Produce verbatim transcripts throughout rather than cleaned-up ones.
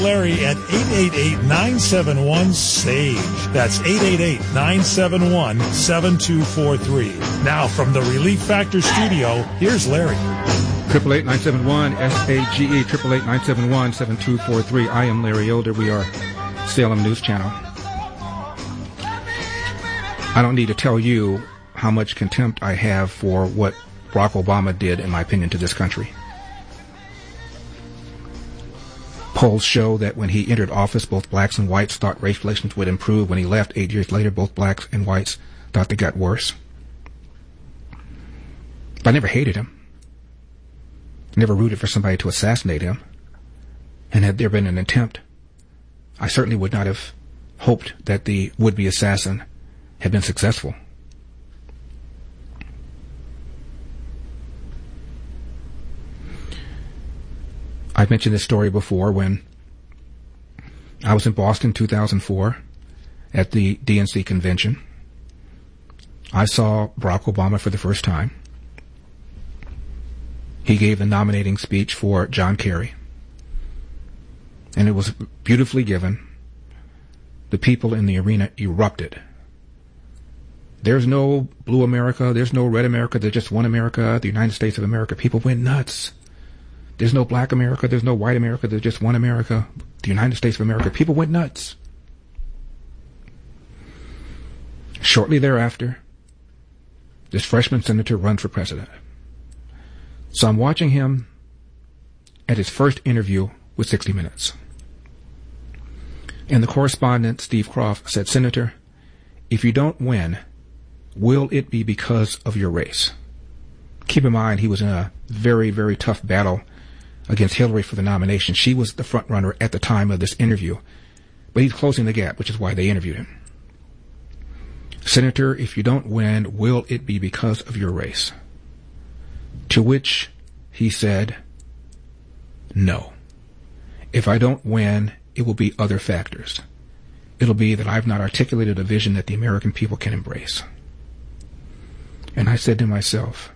Larry at eight eight eight, nine seven one, SAGE. That's eight eight eight, nine seven one, seven two four three. Now from the Relief Factor studio, here's Larry. Triple eight nine seven one S A G E triple eight nine seven one seven two four three. I am Larry Elder. We are Salem News Channel. I don't need to tell you how much contempt I have for what Barack Obama did, in my opinion, to this country. Polls show that when he entered office, both blacks and whites thought race relations would improve. When he left eight years later, both blacks and whites thought they got worse. I never hated him. Never rooted for somebody to assassinate him. And had there been an attempt, I certainly would not have hoped that the would-be assassin had been successful. I've mentioned this story before. When I was in Boston in two thousand four at the D N C convention, I saw Barack Obama for the first time. He gave the nominating speech for John Kerry, and it was beautifully given. The people in the arena erupted. There's no blue America, there's no red America, there's just one America, the United States of America. People went nuts. There's no black America, there's no white America, there's just one America, the United States of America. People went nuts. Shortly thereafter, this freshman senator runs for president. So I'm watching him at his first interview with sixty minutes. And the correspondent, Steve Croft, said, "Senator, if you don't win, will it be because of your race?" Keep in mind, he was in a very, very tough battle against Hillary for the nomination. She was the front runner at the time of this interview, but he's closing the gap, which is why they interviewed him. "Senator, if you don't win, will it be because of your race?" To which he said, "No. If I don't win, it will be other factors. It'll be that I've not articulated a vision that the American people can embrace." And I said to myself,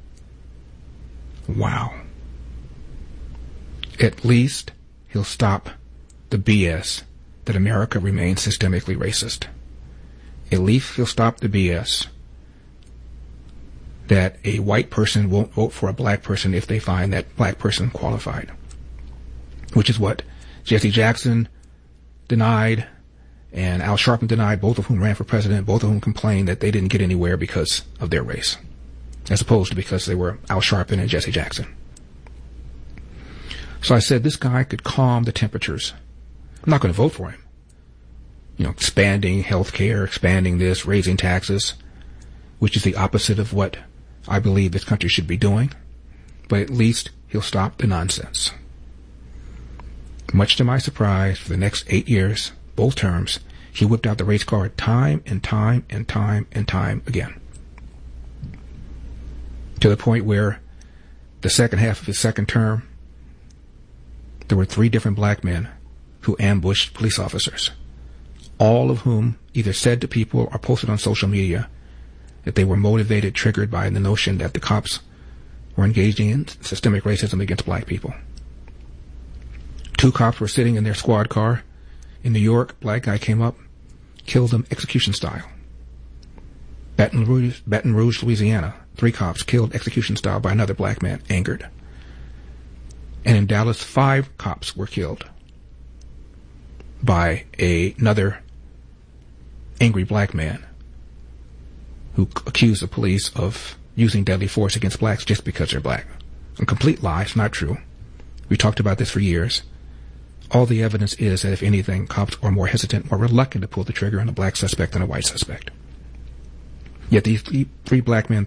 wow. At least he'll stop the B S that America remains systemically racist. At least he'll stop the B S that a white person won't vote for a black person if they find that black person qualified, which is what Jesse Jackson denied and Al Sharpton denied, both of whom ran for president, both of whom complained that they didn't get anywhere because of their race, as opposed to because they were Al Sharpton and Jesse Jackson. So I said, this guy could calm the temperatures. I'm not going to vote for him. You know, expanding health care, expanding this, raising taxes, which is the opposite of what I believe this country should be doing. But at least he'll stop the nonsense. Much to my surprise, for the next eight years, both terms, he whipped out the race card time and time and time and time again. To the point where the second half of his second term, there were three different black men who ambushed police officers, all of whom either said to people or posted on social media that they were motivated, triggered by the notion that the cops were engaging in systemic racism against black people. Two cops were sitting in their squad car in New York. Black guy came up, killed them execution style. Baton Rouge, Baton Rouge, Louisiana, three cops killed execution style by another black man, angered. And in Dallas, five cops were killed by a, another angry black man who accused the police of using deadly force against blacks just because they're black. A complete lie. It's not true. We talked about this for years. All the evidence is that, if anything, cops are more hesitant, more reluctant to pull the trigger on a black suspect than a white suspect. Yet these three, three black men